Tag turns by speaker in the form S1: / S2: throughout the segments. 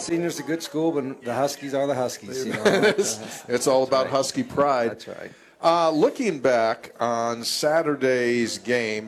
S1: Senior's a good school, but the Huskies are the Huskies.
S2: It's all about Husky pride.
S1: That's right.
S2: Looking back on Saturday's game,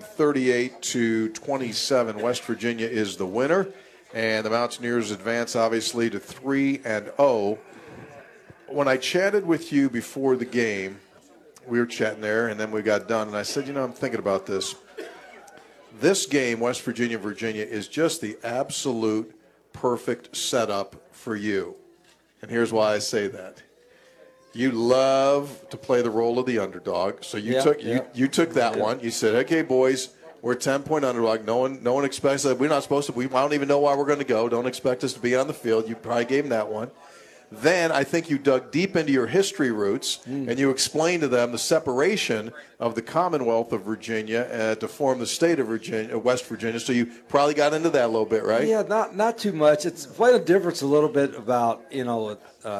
S2: 38-27, West Virginia is the winner, and the Mountaineers advance obviously to 3-0. When I chatted with you before the game, we were chatting there, and then we got done, and I said, I'm thinking about this. This game, West Virginia, is just the absolute perfect setup for you. And here's why I say that. You love to play the role of the underdog. So you took that one. You said, okay, boys, we're a 10-point underdog. No one expects that. We're not supposed to. I don't even know why we're going to go. Don't expect us to be on the field. You probably gave them that one. Then I think you dug deep into your history roots and you explained to them the separation of the Commonwealth of Virginia to form the state of West Virginia. So you probably got into that a little bit, right?
S1: Yeah, not too much. It's quite a difference a little bit about, and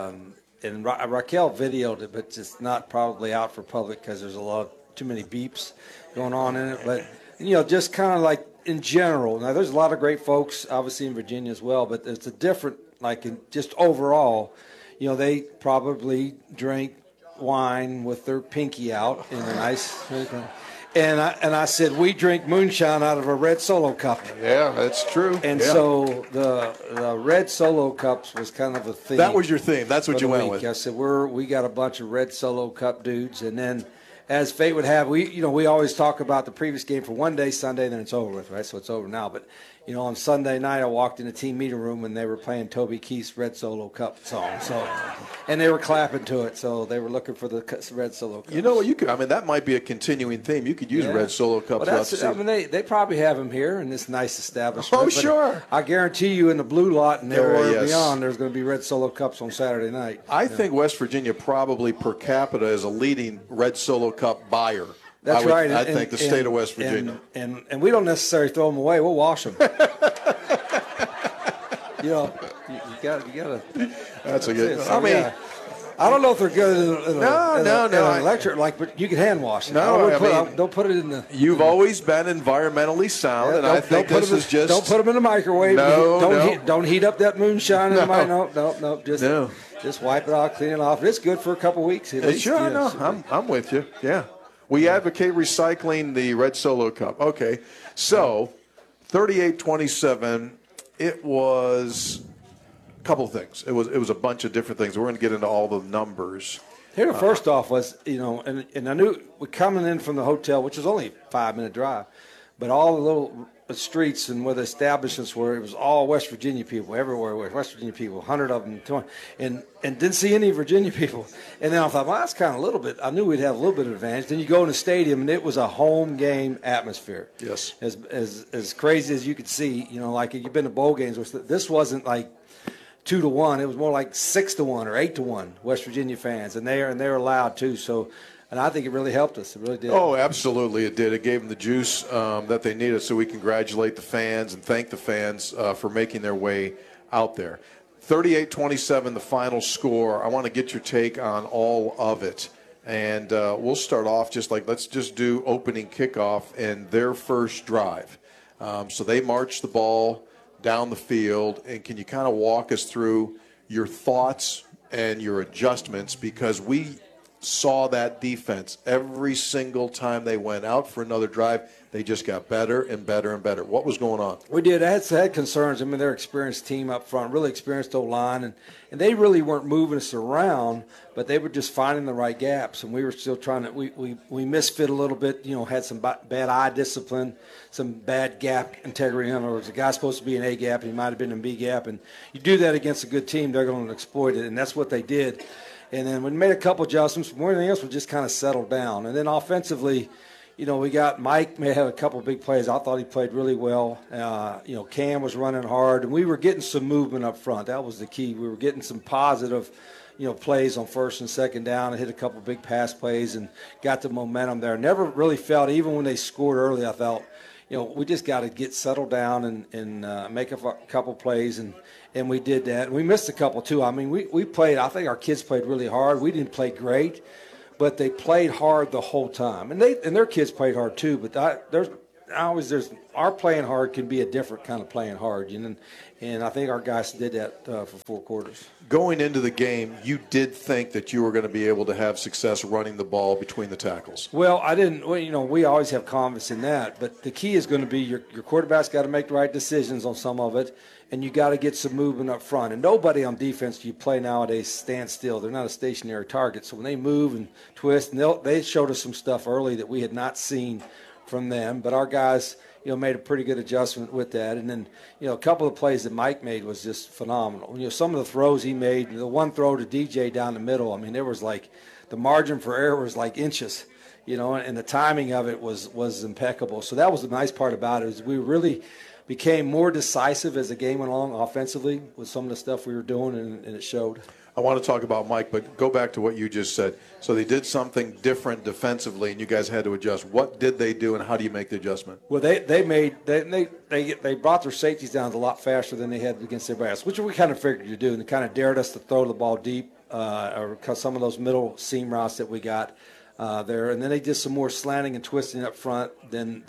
S1: Raquel videoed it, but it's not probably out for public because there's too many beeps going on in it. But, just kind of like in general. Now, there's a lot of great folks, obviously, in Virginia as well, but it's a different, like in just overall, they probably drink wine with their pinky out in a nice. And I said, we drink moonshine out of a red Solo cup.
S2: Yeah, that's true.
S1: And so the red Solo cups was kind of a theme.
S2: That was your theme. That's what you went with.
S1: I said, we got a bunch of red Solo cup dudes. And then, as fate would have, we always talk about the previous game for one day, Sunday, then it's over with, right? So it's over now. But on Sunday night, I walked in the team meeting room and they were playing Toby Keith's Red Solo Cup song. And they were clapping to it, so they were looking for the Red Solo Cup.
S2: You know what? that might be a continuing theme. You could use Red Solo Cups.
S1: They probably have them here in this nice establishment.
S2: Oh, sure.
S1: I guarantee you in the blue lot and everywhere beyond, there's going to be Red Solo Cups on Saturday night.
S2: I think West Virginia probably per capita is a leading Red Solo Cup buyer.
S1: That's right.
S2: I think the state of West Virginia.
S1: And we don't necessarily throw them away. We'll wash them. You got to.
S2: That's a good.
S1: I don't know if they're good in an electric, but you can hand wash it. Don't put it in the.
S2: You've always been environmentally sound, and I think this is just.
S1: Don't put them in the microwave. Don't heat up that moonshine in the microwave. No. Just wipe it out, clean it off. It's good for a couple weeks. At least,
S2: sure, no, I'm with you. Yeah. We advocate recycling the Red Solo Cup. Okay, so 38-27, it was a couple of things. It was a bunch of different things. We're going to get into all the numbers.
S1: Here, first off was, and I knew we're coming in from the hotel, which was only a 5-minute drive, but all the little streets and where the establishments were, it was all West Virginia people, everywhere West Virginia people, 100 of them, 20, and didn't see any Virginia people. And then I thought, well, that's kind of a little bit. I knew we'd have a little bit of advantage. Then you go in the stadium, and it was a home game atmosphere.
S2: Yes.
S1: As crazy as you could see, like you've been to bowl games. This wasn't like 2-1. It was more like 6-1 or 8-1 West Virginia fans, and they're allowed too. So. And I think it really helped us. It really did.
S2: Oh, absolutely it did. It gave them the juice that they needed, so we congratulate the fans and thank the fans for making their way out there. 38-27, the final score. I want to get your take on all of it. And we'll start off let's just do opening kickoff and their first drive. So they marched the ball down the field. And can you kind of walk us through your thoughts and your adjustments? Because we saw that defense every single time they went out for another drive. They just got better and better and better. What was going on?
S1: We did. I had concerns. I mean, they're an experienced team up front, really experienced O-line, and they really weren't moving us around, but they were just finding the right gaps, and we were still trying to we misfit a little bit, had some bad eye discipline, some bad gap integrity. In other words, the guy's supposed to be in A gap, and he might have been in B gap, and you do that against a good team, they're going to exploit it, and that's what they did. And then we made a couple adjustments. More than anything else, we just kind of settled down. And then offensively, we got Mike may have a couple of big plays. I thought he played really well. Cam was running hard, and we were getting some movement up front. That was the key. We were getting some positive, plays on first and second down and hit a couple of big pass plays and got the momentum there. Never really felt, even when they scored early, I felt, we just got to get settled down and make a couple plays, and we did that. And we missed a couple, too. I mean, we played – I think our kids played really hard. We didn't play great, but they played hard the whole time. And their kids played hard, too. But our playing hard can be a different kind of playing hard, and I think our guys did that for 4 quarters.
S2: Going into the game, you did think that you were going to be able to have success running the ball between the tackles.
S1: Well, I didn't. Well, we always have confidence in that, but the key is going to be your quarterback's got to make the right decisions on some of it, and you got to get some movement up front. And nobody on defense you play nowadays stands still. They're not a stationary target. So when they move and twist, and they showed us some stuff early that we had not seen from them, but our guys, made a pretty good adjustment with that. And then, a couple of plays that Mike made was just phenomenal. Some of the throws he made, the one throw to DJ down the middle, there was like the margin for error was like inches, and the timing of it was impeccable. So that was the nice part about it, is we really became more decisive as the game went along offensively with some of the stuff we were doing, and it showed.
S2: I want to talk about Mike, but go back to what you just said. So they did something different defensively, and you guys had to adjust. What did they do, and how do you make the adjustment?
S1: Well, they brought their safeties down a lot faster than they had against everybody else, which we kind of figured to do, and they kind of dared us to throw the ball deep, or some of those middle seam routes that we got there. And then they did some more slanting and twisting up front than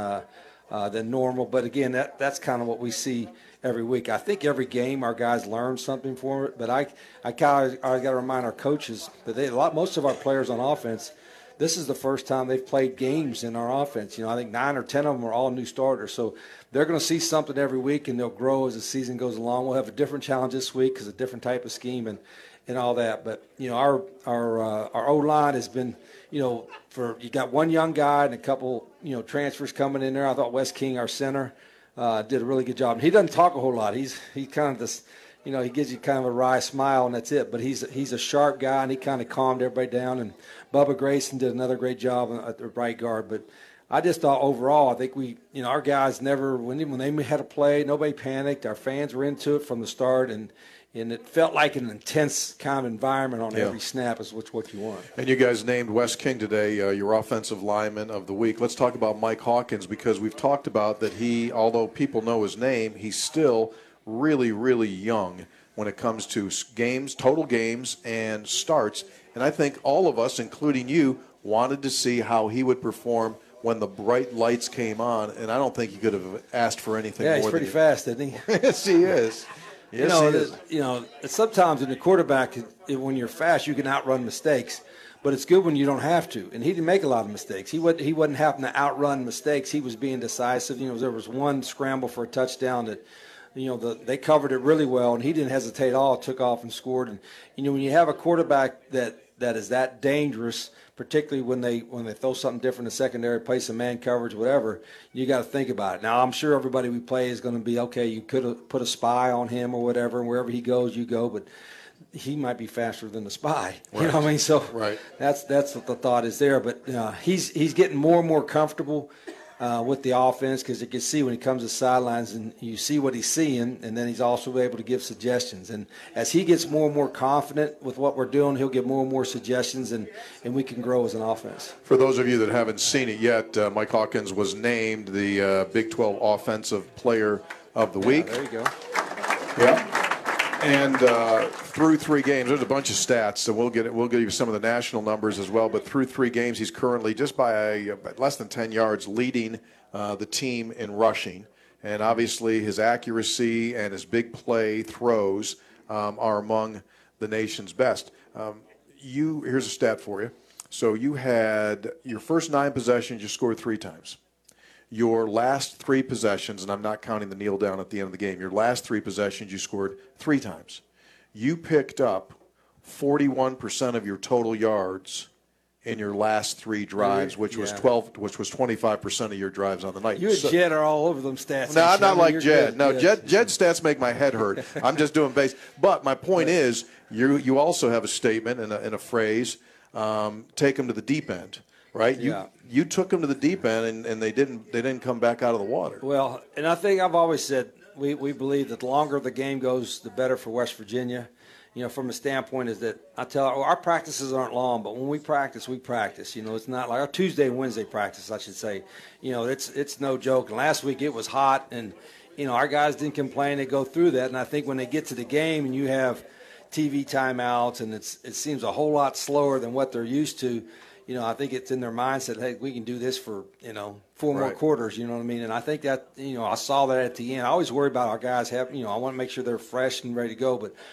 S1: normal. But again, that's kind of what we see every week. I think every game our guys learn something from it, but I got to remind our coaches that most of our players on offense, this is the first time they've played games in our offense. I think 9 or 10 of them are all new starters, so they're going to see something every week, and they'll grow as the season goes along. We'll have a different challenge this week because a different type of scheme and all that. But our O-line has been, you got one young guy and a couple transfers coming in there. I thought Wes King, our center, did a really good job. And he doesn't talk a whole lot. He kind of this, he gives you kind of a wry smile and that's it. But he's a sharp guy, and he kind of calmed everybody down. And Bubba Grayson did another great job at the right guard. But I just thought overall, I think our guys never, when they had a play, nobody panicked. Our fans were into it from the start, and it felt like an intense kind of environment on every snap is what you want.
S2: And you guys named Wes King today your offensive lineman of the week. Let's talk about Mike Hawkins, because we've talked about that although people know his name, he's still really, really young when it comes to games, total games, and starts. And I think all of us, including you, wanted to see how he would perform when the bright lights came on, and I don't think he could have asked for anything more.
S1: Yeah, he's pretty fast, isn't he?
S2: Yes, he is.
S1: Sometimes in the quarterback, when you're fast, you can outrun mistakes, but it's good when you don't have to. And he didn't make a lot of mistakes. He wasn't having to outrun mistakes. He was being decisive. There was one scramble for a touchdown that, they covered it really well, and he didn't hesitate at all. Took off and scored. And when you have a quarterback that is that dangerous, particularly when they throw something different in secondary, play some man coverage, whatever, you got to think about it. Now, I'm sure everybody we play is going to be, okay, you could have put a spy on him or whatever, and wherever he goes, you go, but he might be faster than the spy. Right. You know what I mean? So that's what the thought is there. But he's getting more and more comfortable with the offense, because you can see when he comes to the sidelines and you see what he's seeing, and then he's also able to give suggestions. And as he gets more and more confident with what we're doing, he'll get more and more suggestions, and we can grow as an offense. For those of you that haven't seen it yet, Mike Hawkins was named the Big 12 Offensive Player of the Week. There you go. Yeah. And through 3 games, there's a bunch of stats, so we'll give you some of the national numbers as well. But through 3 games, he's currently just by less than 10 yards leading the team in rushing. And obviously, his accuracy and his big play throws are among the nation's best. Here's a stat for you. So you had your first 9 possessions, you scored 3 times. Your last 3 possessions, and I'm not counting the kneel down at the end of the game, your last 3 possessions you scored 3 times. You picked up 41% of your total yards in your last 3 drives, which was 25% of your drives on the night. You and Jed are all over them stats.
S2: No, I'm not like Jed. No, Jed's stats make my head hurt. I'm just doing base. But my point is, you also have a statement and a phrase, take them to the deep end. Right? You took them to the deep end, and they didn't come back out of the water. Well, and I think I've always said we believe that the longer the game goes, the better for West Virginia. From a standpoint is that our practices aren't long, but when we practice, we practice. It's not like our Tuesday and Wednesday practice, I should say. It's no joke. And last week it was hot, and our guys didn't complain. They go through that, and I think when they get to the game and you have TV timeouts, and it seems a whole lot slower than what they're used to.
S1: I think it's in their mindset, hey, we can do this for, 4 more
S2: Right.
S1: quarters, you know what I mean? And I think that, I saw that at the end. I always worry about our guys I want to make sure they're fresh and ready to go, but